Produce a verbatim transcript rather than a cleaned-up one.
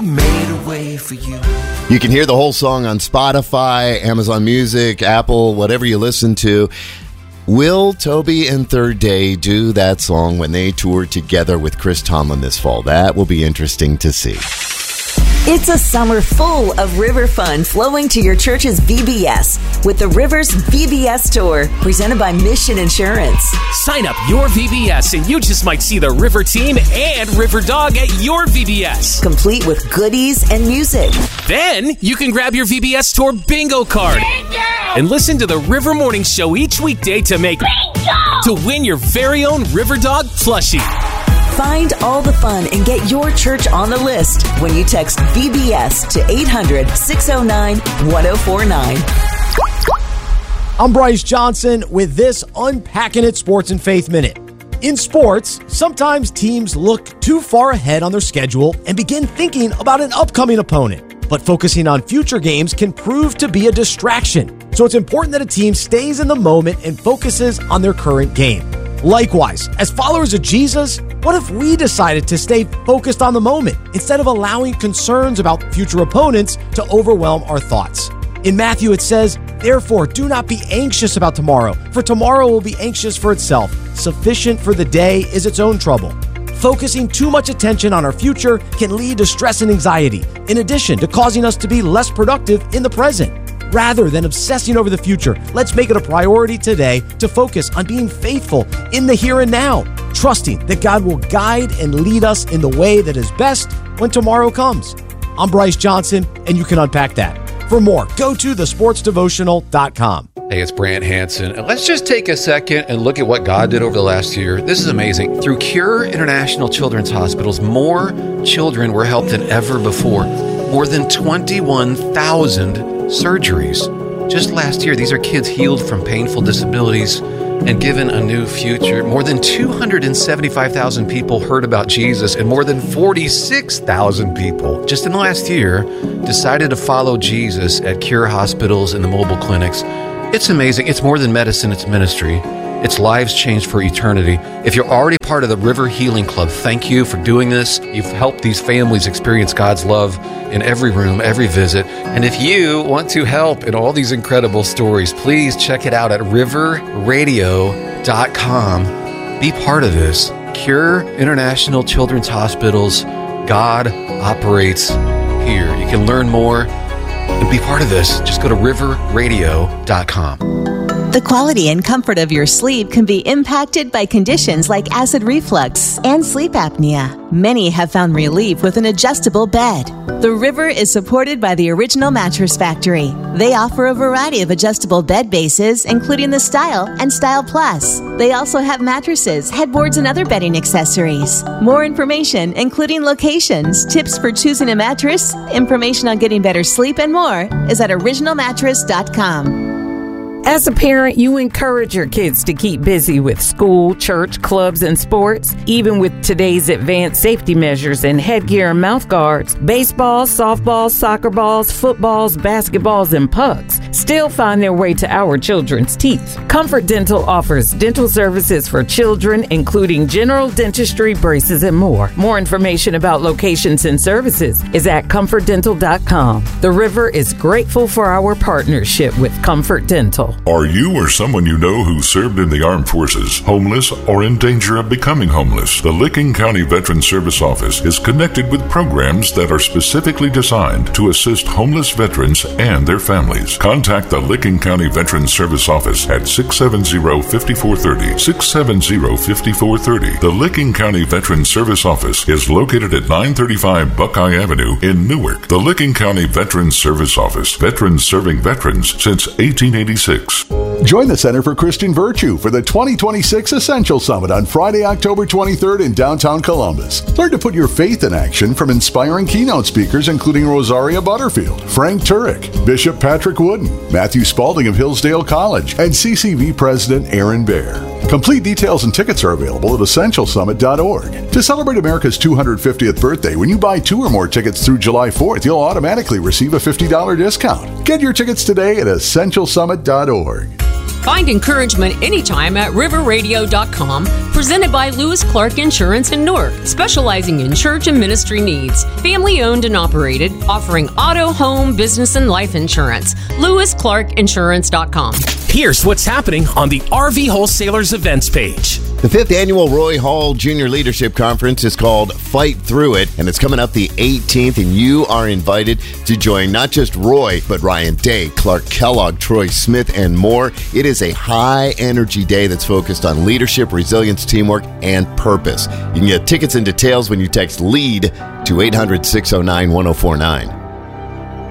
Made a way for you. You can hear the whole song on Spotify, Amazon Music, Apple, whatever you listen to. Will Toby and Third Day do that song when they tour together with Chris Tomlin this fall? That will be interesting to see. It's a summer full of river fun flowing to your church's V B S with the Rivers V B S Tour, presented by Mission Insurance. Sign up your V B S and you just might see the River Team and River Dog at your V B S. Complete with goodies and music. Then you can grab your V B S Tour bingo card bingo! and listen to the River Morning Show each weekday to make bingo! to win your very own River Dog plushie. Find all the fun and get your church on the list when you text V B S to eight hundred, six oh nine, one oh four nine. I'm Bryce Johnson with this Unpacking It Sports and Faith Minute. In sports, sometimes teams look too far ahead on their schedule and begin thinking about an upcoming opponent. But focusing on future games can prove to be a distraction. So it's important that a team stays in the moment and focuses on their current game. Likewise, as followers of Jesus, what if we decided to stay focused on the moment instead of allowing concerns about future opponents to overwhelm our thoughts? In Matthew, it says, "Therefore, do not be anxious about tomorrow, for tomorrow will be anxious for itself. Sufficient for the day is its own trouble." Focusing too much attention on our future can lead to stress and anxiety, in addition to causing us to be less productive in the present. Rather than obsessing over the future, let's make it a priority today to focus on being faithful in the here and now, trusting that God will guide and lead us in the way that is best when tomorrow comes. I'm Bryce Johnson, and you can unpack that. For more, go to the sports devotional dot com. Hey, it's Brant Hansen. And let's just take a second and look at what God did over the last year. This is amazing. Through Cure International Children's Hospitals, more children were helped than ever before. More than twenty-one thousand surgeries. Just last year, these are kids healed from painful disabilities and given a new future. More than two hundred seventy-five thousand people heard about Jesus, and more than forty-six thousand people just in the last year decided to follow Jesus at Cure Hospitals and the mobile clinics. It's amazing. It's more than medicine, it's ministry. It's lives changed for eternity. If you're already part of the River Healing Club, thank you for doing this. You've helped these families experience God's love in every room, every visit. And if you want to help in all these incredible stories, please check it out at river radio dot com. Be part of this. Cure International Children's Hospitals. God operates here. You can learn more and be part of this. Just go to river radio dot com. The quality and comfort of your sleep can be impacted by conditions like acid reflux and sleep apnea. Many have found relief with an adjustable bed. The River is supported by the Original Mattress Factory. They offer a variety of adjustable bed bases, including the Style and Style Plus. They also have mattresses, headboards, and other bedding accessories. More information, including locations, tips for choosing a mattress, information on getting better sleep, and more, is at original mattress dot com. As a parent, you encourage your kids to keep busy with school, church, clubs, and sports. Even with today's advanced safety measures and headgear and mouth guards, baseballs, softballs, soccer balls, footballs, basketballs, and pucks still find their way to our children's teeth. Comfort Dental offers dental services for children, including general dentistry, braces, and more. More information about locations and services is at comfort dental dot com. The River is grateful for our partnership with Comfort Dental. Are you or someone you know who served in the armed forces homeless or in danger of becoming homeless? The Licking County Veterans Service Office is connected with programs that are specifically designed to assist homeless veterans and their families. Contact the Licking County Veterans Service Office at six seven zero, five four three zero, six seven zero, five four three zero. The Licking County Veterans Service Office is located at nine thirty-five Buckeye Avenue in Newark. The Licking County Veterans Service Office. Veterans serving veterans since eighteen eighty-six. Join the Center for Christian Virtue for the twenty twenty-six Essential Summit on Friday, October twenty-third in downtown Columbus. Learn to put your faith in action from inspiring keynote speakers including Rosaria Butterfield, Frank Turek, Bishop Patrick Wooden, Matthew Spalding of Hillsdale College, and C C V President Aaron Baer. Complete details and tickets are available at essential summit dot org. To celebrate America's two hundred fiftieth birthday, when you buy two or more tickets through July fourth, you'll automatically receive a fifty dollars discount. Get your tickets today at essential summit dot org. Find encouragement anytime at river radio dot com for Presented by Lewis Clark Insurance in Newark, specializing in church and ministry needs. Family owned and operated, offering auto, home, business, and life insurance. lewis clark insurance dot com. Here's what's happening on the R V Wholesalers events page. The fifth annual Roy Hall Junior Leadership Conference is called Fight Through It, and it's coming up the eighteenth, and you are invited to join not just Roy, but Ryan Day, Clark Kellogg, Troy Smith, and more. It is a high-energy day that's focused on leadership, resilience, teamwork, and purpose. You can get tickets and details when you text LEAD to eight hundred, six oh nine, one oh four nine.